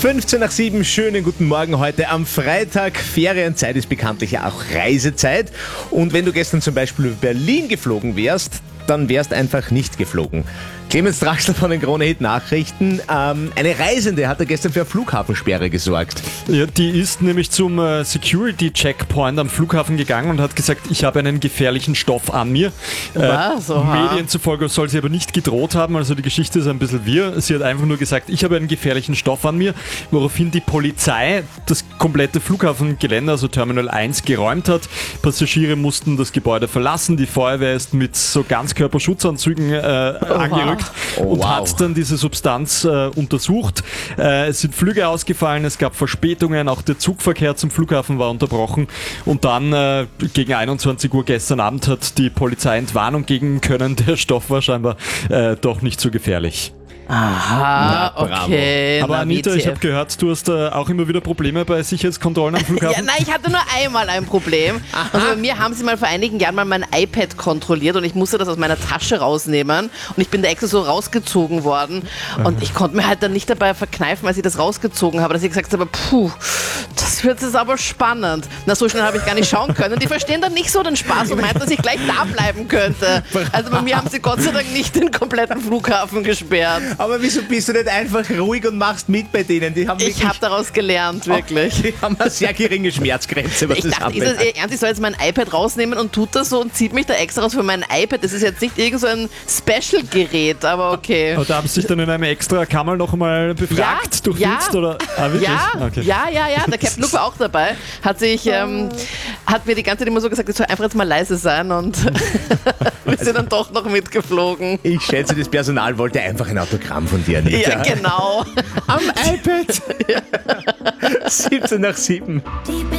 15 nach 7, schönen guten Morgen heute am Freitag. Ferienzeit ist bekanntlich ja auch Reisezeit. Und wenn du gestern zum Beispiel über Berlin geflogen wärst, dann wärst einfach nicht geflogen. Clemens Draxler von den Krone-Hit-Nachrichten. Eine Reisende hat gestern für eine Flughafensperre gesorgt. Ja, die ist nämlich zum Security-Checkpoint am Flughafen gegangen und hat gesagt, ich habe einen gefährlichen Stoff an mir. Was? Medien zufolge soll sie aber nicht gedroht haben, also die Geschichte ist ein bisschen wirr. Sie hat einfach nur gesagt, ich habe einen gefährlichen Stoff an mir, woraufhin die Polizei das komplette Flughafengelände, also Terminal 1, geräumt hat. Passagiere mussten das Gebäude verlassen, die Feuerwehr ist mit so Ganzkörperschutzanzügen angerückt. Und hat dann diese Substanz untersucht. Es sind Flüge ausgefallen, es gab Verspätungen, auch der Zugverkehr zum Flughafen war unterbrochen. Und dann gegen 21 Uhr gestern Abend hat die Polizei Entwarnung geben können, der Stoff war scheinbar doch nicht so gefährlich. Aha, okay. Aber Anita, ich habe gehört, du hast auch immer wieder Probleme bei Sicherheitskontrollen am Flughafen. Ja, nein, ich hatte nur einmal ein Problem. Also bei mir haben sie mal vor einigen Jahren mal mein iPad kontrolliert und ich musste das aus meiner Tasche rausnehmen und ich bin da extra so rausgezogen worden und ich konnte mir halt dann nicht dabei verkneifen, als ich das rausgezogen habe, dass ich gesagt habe, das wird jetzt aber spannend. Na, so schnell habe ich gar nicht schauen können. Und die verstehen dann nicht so den Spaß und meinten, dass ich gleich da bleiben könnte. Also bei mir haben sie Gott sei Dank nicht den kompletten Flughafen gesperrt. Aber wieso bist du nicht einfach ruhig und machst mit bei denen? Die haben Ich habe daraus gelernt, wirklich. Die haben eine sehr geringe Schmerzgrenze, was Ich das dachte, ist das ernst? Ich soll jetzt mein iPad rausnehmen und tut das so und zieht mich da extra raus für mein iPad. Das ist jetzt nicht irgend so ein Special-Gerät, aber okay. Aber da haben sie sich dann in einem extra Kammer noch einmal befragt, durchwünscht? Oder? Wirklich? Okay. Ja. Der Captain Luke war auch dabei. Hat mir die ganze Zeit immer so gesagt, ich soll einfach jetzt mal leise sein und wir sind dann doch noch mitgeflogen. Ich schätze, das Personal wollte einfach ein Autogramm von dir, Anita. Ja, genau. Am iPad. 17 nach 7.